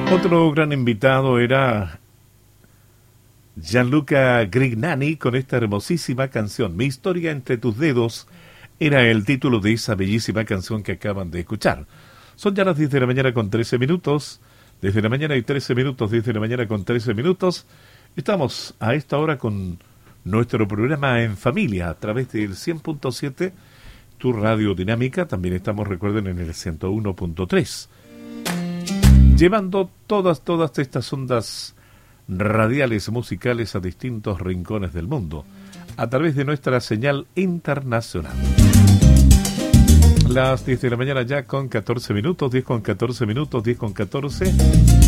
Otro gran invitado era Gianluca Grignani con esta hermosísima canción. Mi historia entre tus dedos era el título de esa bellísima canción que acaban de escuchar. Son ya las 10 de la mañana con 13 minutos. Desde la mañana hay 13 minutos, 10 de la mañana con 13 minutos. Estamos a esta hora con nuestro programa En Familia a través del 100.7, tu radio dinámica. También estamos, recuerden, en el 101.3. Llevando todas estas ondas radiales musicales a distintos rincones del mundo, a través de nuestra señal internacional. Las 10 de la mañana ya con 14 minutos, 10 con 14 minutos, 10 con 14.